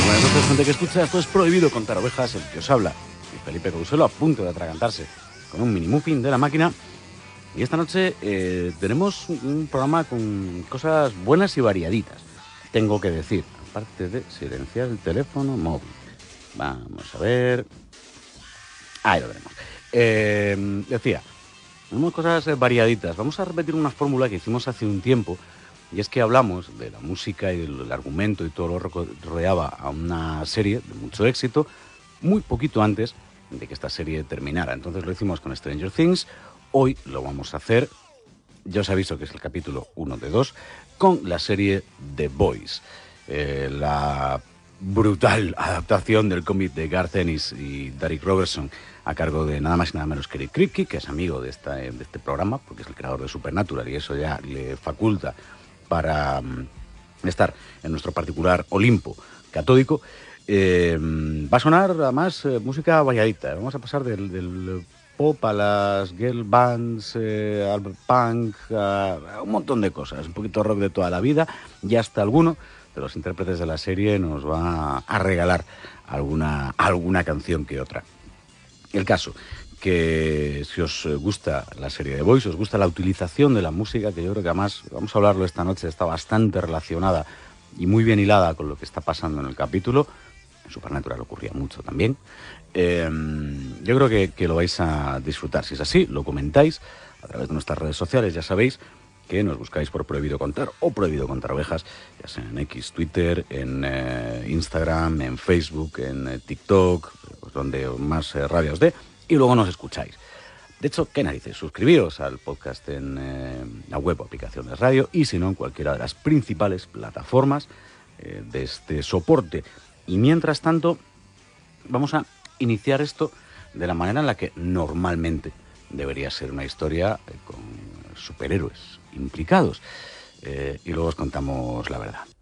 Buenas noches, gente que escucha. Esto es Prohibido Contar Ovejas, el que os habla. Y Felipe Couselo, a punto de atragantarse con un mini muffin de la máquina. Y esta noche tenemos un programa con cosas buenas y variaditas. Tengo que decir, aparte de silenciar el teléfono móvil. Vamos a ver. Ahí lo veremos. Decía, tenemos cosas variaditas. Vamos a repetir una fórmula que hicimos hace un tiempo. Y es que hablamos de la música y del argumento y todo lo que rodeaba a una serie de mucho éxito muy poquito antes de que esta serie terminara. Entonces lo hicimos con Stranger Things. Hoy lo vamos a hacer, ya os aviso que es el capítulo 1 de 2, con la serie The Boys. La brutal adaptación del cómic de Garth Ennis y Darick Robertson a cargo de nada más y nada menos que Eric Kripke, que es amigo de este programa, porque es el creador de Supernatural y eso ya le faculta para estar en nuestro particular Olimpo catódico. Va a sonar además música variadita. Vamos a pasar del pop a las girl bands, al punk, a un montón de cosas, un poquito rock de toda la vida, y hasta alguno de los intérpretes de la serie nos va a regalar alguna canción que otra. El caso, que si os gusta la serie de Boys, os gusta la utilización de la música, que yo creo que además, vamos a hablarlo esta noche, está bastante relacionada y muy bien hilada con lo que está pasando en el capítulo. En Supernatural ocurría mucho también. Yo creo que lo vais a disfrutar. Si es así, lo comentáis a través de nuestras redes sociales. Ya sabéis que nos buscáis por Prohibido Contar o Prohibido Contar Ovejas, ya sea en X, Twitter, en Instagram, en Facebook, en TikTok, pues donde más rabia os dé, y luego nos escucháis. De hecho, ¿qué narices? Suscribíos al podcast en la web o aplicación de radio, y si no, en cualquiera de las principales plataformas de este soporte. Y mientras tanto, vamos a iniciar esto de la manera en la que normalmente debería ser una historia con superhéroes implicados. Y luego os contamos la verdad.